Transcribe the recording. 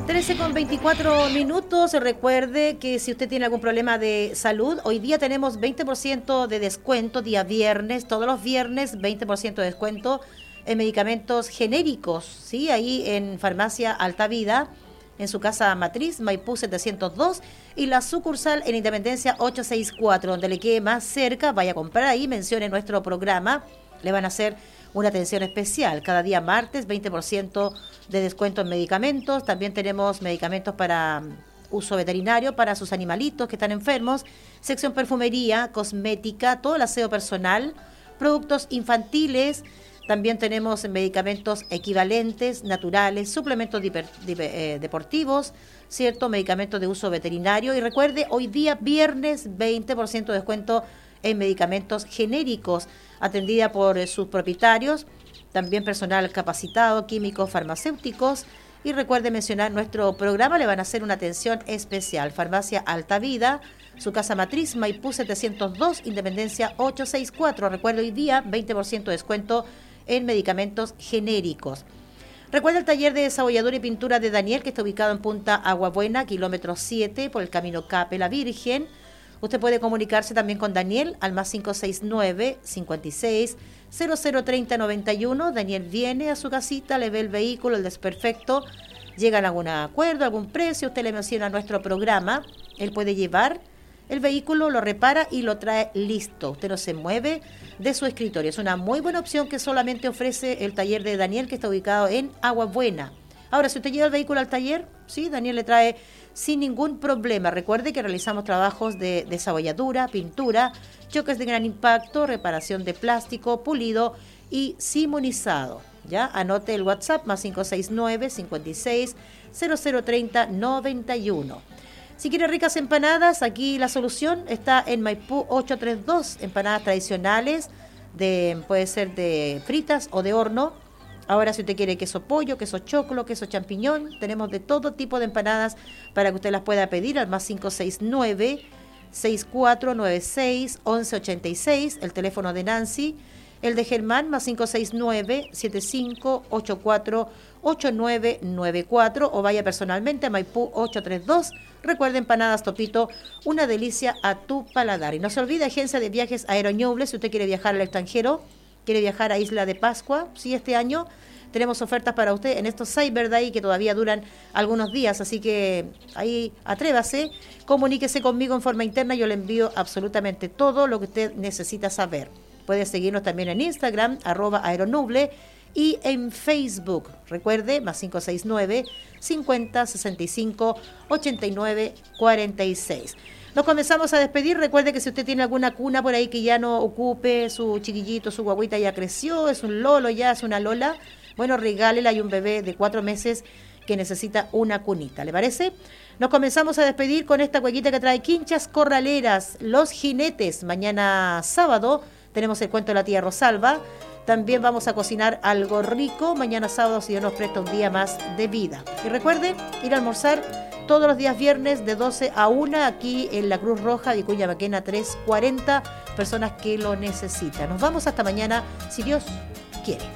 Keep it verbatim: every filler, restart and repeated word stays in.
trece con veinticuatro minutos. Recuerde que si usted tiene algún problema de salud, hoy día tenemos veinte por ciento de descuento, día viernes, todos los viernes, veinte por ciento de descuento en medicamentos genéricos, ¿sí? Ahí en Farmacia Alta Vida, en su casa matriz, Maipú setecientos dos, y la sucursal en Independencia ochocientos sesenta y cuatro, donde le quede más cerca, vaya a comprar ahí, mencione nuestro programa, le van a hacer una atención especial. Cada día martes, veinte por ciento de descuento en medicamentos. También tenemos medicamentos para uso veterinario para sus animalitos que están enfermos. Sección perfumería, cosmética, todo el aseo personal, productos infantiles. También tenemos medicamentos equivalentes, naturales, suplementos diper, diper, eh, deportivos, ¿cierto? Medicamentos de uso veterinario. Y recuerde, hoy día viernes, veinte por ciento de descuento en medicamentos genéricos, atendida por eh, sus propietarios, también personal capacitado, químicos, farmacéuticos. Y recuerde mencionar nuestro programa, le van a hacer una atención especial. Farmacia Alta Vida, su casa matriz, Maipú setecientos dos, Independencia ochocientos sesenta y cuatro. Recuerde, hoy día veinte por ciento de descuento en medicamentos genéricos. Recuerda el taller de desabolladura y pintura de Daniel, que está ubicado en Punta Agua Buena, kilómetro siete, por el camino Cape La Virgen. Usted puede comunicarse también con Daniel al más cinco seis nueve, cincuenta y seis, cero cero treinta, noventa y uno. Daniel viene a su casita, le ve el vehículo, el desperfecto, llegan a algún acuerdo, algún precio, usted le menciona nuestro programa, él puede llevar el vehículo, lo repara y lo trae listo. Usted no se mueve de su escritorio. Es una muy buena opción que solamente ofrece el taller de Daniel, que está ubicado en Agua Buena. Ahora, si usted lleva el vehículo al taller, sí, Daniel le trae sin ningún problema. Recuerde que realizamos trabajos de desabolladura, pintura, choques de gran impacto, reparación de plástico, pulido y simonizado. ¿Ya? Anote el WhatsApp más cinco seis nueve, cincuenta y seis, cero cero treinta, noventa y uno. Si quiere ricas empanadas, aquí la solución está en Maipú ochocientos treinta y dos. Empanadas tradicionales, de, puede ser de fritas o de horno. Ahora, si usted quiere queso pollo, queso choclo, queso champiñón, tenemos de todo tipo de empanadas para que usted las pueda pedir al más cinco seis nueve, seis cuatro nueve seis, once ochenta y seis, el teléfono de Nancy. El de Germán, más cinco seis nueve, siete cinco ocho cuatro, ocho nueve nueve cuatro, o vaya personalmente a Maipú ochocientos treinta y dos. Recuerde, empanadas Topito, una delicia a tu paladar. Y no se olvide, agencia de viajes Aeroñuble, si usted quiere viajar al extranjero, quiere viajar a Isla de Pascua, sí, este año tenemos ofertas para usted en estos Cyber Day que todavía duran algunos días, así que ahí atrévase, comuníquese conmigo en forma interna, yo le envío absolutamente todo lo que usted necesita saber. Puede seguirnos también en Instagram, arroba aeronuble, y en Facebook. Recuerde, más cinco seis nueve, cincuenta, sesenta y cinco, ochenta y nueve, cuarenta y seis. Nos comenzamos a despedir. Recuerde que si usted tiene alguna cuna por ahí que ya no ocupe, su chiquillito, su guaguita ya creció, es un lolo ya, es una lola, bueno, regálela, hay un bebé de cuatro meses que necesita una cunita, ¿le parece? Nos comenzamos a despedir con esta cuequita que trae Quinchas Corraleras, Los Jinetes. Mañana sábado tenemos el cuento de la tía Rosalba. También vamos a cocinar algo rico mañana sábado, si Dios nos presta un día más de vida. Y recuerde, ir a almorzar todos los días viernes de doce a una aquí en la Cruz Roja de Vicuña Maquena trescientos cuarenta, personas que lo necesitan. Nos vamos hasta mañana, si Dios quiere.